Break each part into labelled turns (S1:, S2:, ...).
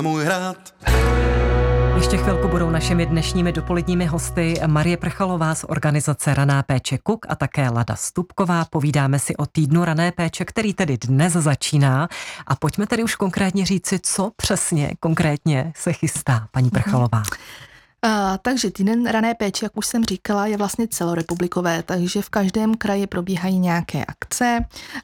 S1: můj hrad.
S2: Ještě chvilku budou našimi dnešními dopoledními hosty Marie Prchalová z organizace Raná péče KUK a také Lada Stupková. Povídáme si o týdnu rané péče, který tedy dnes začíná. A pojďme tedy už konkrétně říci, co přesně konkrétně se chystá, paní Prchalová.
S3: Takže týden rané péče, jak už jsem říkala, je vlastně celorepublikové, takže v každém kraji probíhají nějaké akce,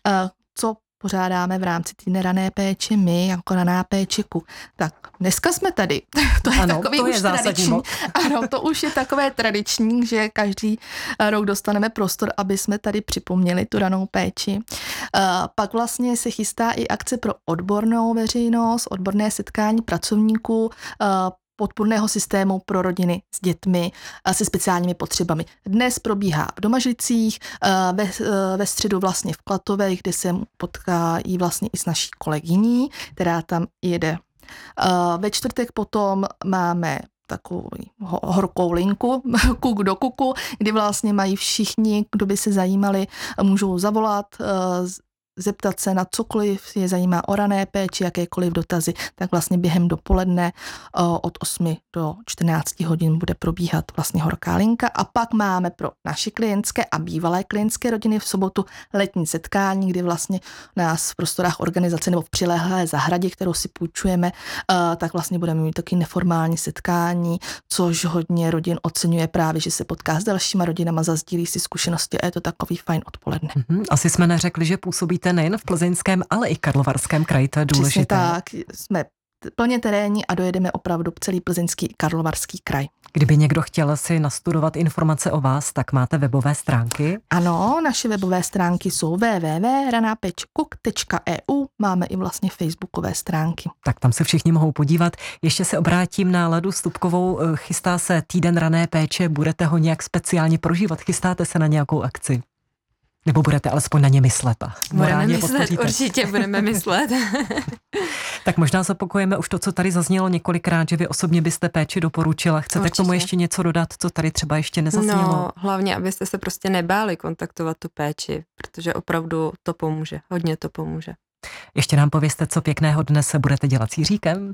S3: co pořádáme v rámci týdne rané péče my, jako Raná péče KUK. Tak dneska jsme tady. To je takový už tradiční. Ano, to už je takové tradiční, že každý rok dostaneme prostor, aby jsme tady připomněli tu ranou péči. Pak vlastně se chystá i akce pro odbornou veřejnost, odborné setkání pracovníků, podpůrného systému pro rodiny s dětmi se speciálními potřebami. Dnes probíhá v Domažlicích, ve středu vlastně v Klatovech, kde se potkají vlastně i s naší kolegyní, která tam jede. Ve čtvrtek potom máme takovou horkou linku KUK do KUKu, kdy vlastně mají všichni, kdo by se zajímali, můžou zavolat, zeptat se na cokoliv je zajímá o rané péči, jakékoliv dotazy, tak vlastně během dopoledne od 8 do 14 hodin bude probíhat vlastně horká linka a pak máme pro naše klientské a bývalé klientské rodiny v sobotu letní setkání, kdy vlastně nás v prostorách organizace nebo v přilehlé zahradě, kterou si půjčujeme, tak vlastně budeme mít taky neformální setkání, což hodně rodin oceňuje právě, že se potká s dalšíma rodinama, zazdílí si zkušenosti a je to takový fajn odpoledne.
S2: Asi jsme neřekli, že působíte nejen v Plzeňském, ale i Karlovarském kraji, to je důležité.
S3: Přesně tak, jsme plně terénní a dojedeme opravdu celý Plzeňský i Karlovarský kraj.
S2: Kdyby někdo chtěl si nastudovat informace o vás, tak máte webové stránky?
S3: Ano, naše webové stránky jsou www.ranapečkuk.eu, máme i vlastně facebookové stránky.
S2: Tak tam se všichni mohou podívat. Ještě se obrátím na Ladu Stupkovou. Chystá se týden rané péče, budete ho nějak speciálně prožívat? Chystáte se na nějakou akci? Nebo budete alespoň na ně myslet?
S4: Budeme myslet, určitě budeme myslet.
S2: Tak možná zopakujeme už to, co tady zaznělo několikrát, že vy osobně byste péči doporučila. Chcete určitě k tomu ještě něco dodat, co tady třeba ještě nezaznělo?
S4: No, hlavně, abyste se prostě nebáli kontaktovat tu péči, protože opravdu to pomůže, hodně to pomůže.
S2: Ještě nám povězte, co pěkného dnes se budete dělat s Jiříkem?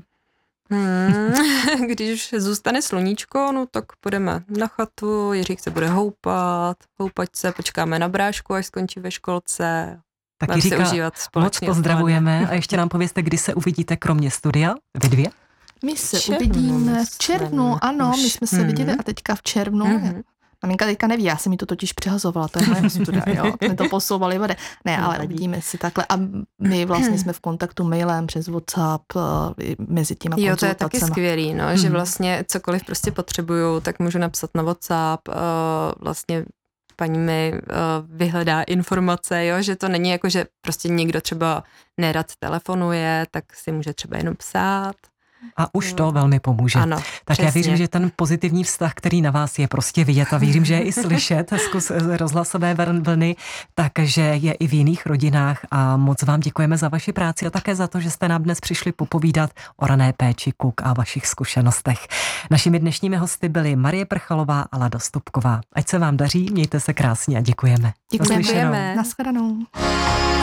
S4: Když už zůstane sluníčko, no tak půjdeme na chatu, Jiřík se bude houpat se, počkáme na brášku, až skončí ve školce.
S2: Tak Jiříka moc pozdravujeme a ještě nám povězte, kdy se uvidíte kromě studia, vy dvě?
S3: My se uvidíme v červnu, ano, my jsme se viděli a teďka v červnu. Maminka teďka neví, já jsem mi to totiž přehazovala, to je moje studia, jo, jsme to posouvali vode. Ne, ale uvidíme si takhle a my vlastně jsme v kontaktu mailem přes WhatsApp mezi těma konzultacema.
S4: Jo, to je taky skvělý, no, že vlastně cokoliv prostě potřebuju, tak můžu napsat na WhatsApp, vlastně paní mi vyhledá informace, jo, že to není jako, že prostě někdo třeba nerad telefonuje, tak si může třeba jenom psát.
S2: A už to velmi pomůže.
S4: Ano,
S2: tak
S4: přesně.
S2: Já věřím, že ten pozitivní vztah, který na vás je prostě vidět a věřím, že je i slyšet zkus rozhlasové vlny, takže je i v jiných rodinách a moc vám děkujeme za vaši práci a také za to, že jste nám dnes přišli popovídat o rané péči KUK a vašich zkušenostech. Našimi dnešními hosty byly Marie Prchalová a Lada Stupková. Ať se vám daří, mějte se krásně a děkujeme.
S3: Děkujeme.
S4: Naschledanou.